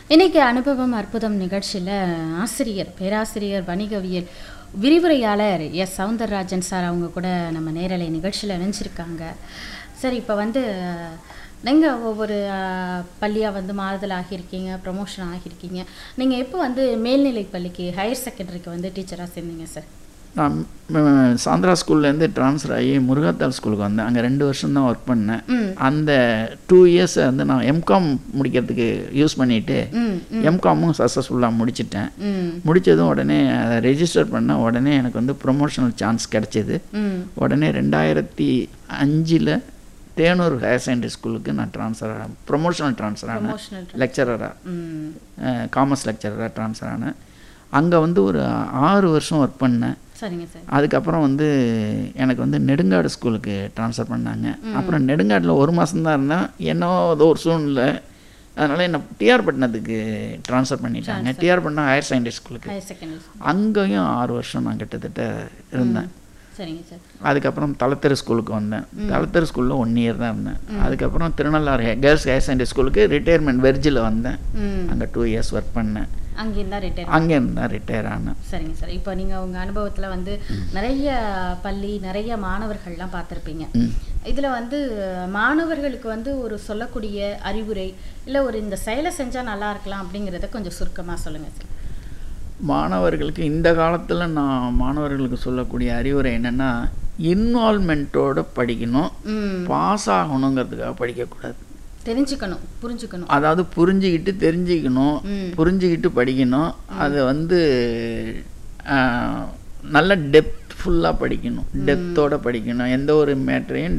இன்னைக்கு அனுபவம் அற்புதம் நிகழ்ச்சியில் பேராசிரியர் வணிகவியல் விரிவுரையாளர் எஸ் சவுந்தரராஜன் சார் அவங்க கூட நம்ம நேரலை நிகழ்ச்சியில் இணைஞ்சிருக்காங்க. சரி, இப்போ நீங்கள் ஒவ்வொரு பள்ளியாக மாறுதல் ஆகியிருக்கீங்க, ப்ரமோஷன் ஆகியிருக்கீங்க. நீங்கள் எப்போ மேல்நிலை பள்ளிக்கு ஹையர் செகண்டரிக்கு டீச்சராக சேர்ந்தீங்க சார்? நான் சாந்திரா ஸ்கூல்லேருந்து ட்ரான்ஸ்ஃபர் ஆகி முருகாத்தாள் ஸ்கூலுக்கு வந்தேன். அங்கே 2 வருஷம் தான் ஒர்க் பண்ணேன். அந்த 2 இயர்ஸை நான் எம்காம் முடிக்கிறதுக்கு யூஸ் பண்ணிவிட்டு எம்காமும் சக்ஸஸ்ஃபுல்லாக முடிச்சிட்டேன். முடித்ததும் உடனே அதை ரெஜிஸ்டர் பண்ண உடனே எனக்கு ப்ரொமோஷனல் சான்ஸ் கிடச்சிது. உடனே 2005 தேனூர் ஹையர் செகண்டரி ஸ்கூலுக்கு நான் ப்ரொமோஷனல் ட்ரான்ஸ்ஃபர் ஆனேன். லெக்சரராக, காமர்ஸ் லெக்சரராக ட்ரான்ஸ்ஃபர் ஆனேன். அங்கே ஒரு 6 வருஷம் ஒர்க் பண்ணேன். சரிங்க சார். அதுக்கப்புறம் எனக்கு நெடுங்காடு ஸ்கூலுக்கு ட்ரான்ஸ்ஃபர் பண்ணாங்க. அப்புறம் நெடுங்காட்டில் 1 மாதம் தான் இருந்தேன். ஏதோ ஒரு சூழ்நிலை, அதனால் என்னை டிஆர் பட்டினத்துக்கு ட்ரான்ஸ்ஃபர் பண்ணிட்டாங்க. டிஆர் பட்டினம் ஹையர் செகண்டரி ஸ்கூலுக்கு. அங்கேயும் 6 வருஷம் நான் கிட்டத்தட்ட இருந்தேன். சரிங்க சார். அதுக்கப்புறம் தலத்தெரு ஸ்கூலுக்கு வந்தேன். தலத்தெரு ஸ்கூலில் 1 இயர் தான் இருந்தேன். அதுக்கப்புறம் திருநள்ளாறு கேர்ள்ஸ் ஹையர் செகண்டரி ஸ்கூலுக்கு ரிட்டையர்மெண்ட் வெர்ஜில் வந்தேன். அங்கே 2 இயர்ஸ் ஒர்க் பண்ணேன். அங்கேருந்து தான் ரிட்டையர் ஆனேன். சரிங்க சார். இப்போ நீங்கள் உங்கள் அனுபவத்தில் நிறைய பள்ளி, நிறைய மாணவர்கள்லாம் பார்த்துருப்பீங்க. இதில் மாணவர்களுக்கு ஒரு சொல்லக்கூடிய அறிவுரை, இல்லை இந்த செயலை செஞ்சால் நல்லா இருக்கலாம் அப்படிங்கிறத கொஞ்சம் சுருக்கமாக சொல்லுங்கள் சார். மாணவர்களுக்கு இந்த காலத்தில் நான் மாணவர்களுக்கு சொல்லக்கூடிய அறிவுரை என்னென்னா, இன்வால்மெண்ட்டோடு படிக்கணும். பாஸ் ஆகணுங்கிறதுக்காக படிக்கக்கூடாது. தெரிஞ்சுக்கணும், புரிஞ்சுக்கணும். அதாவது புரிஞ்சுக்கிட்டு தெரிஞ்சுக்கணும், புரிஞ்சுக்கிட்டு படிக்கணும். அது நல்ல டெப்த்ஃபுல்லாக படிக்கணும், டெப்த்தோடு படிக்கணும். எந்த ஒரு மேட்டரையும்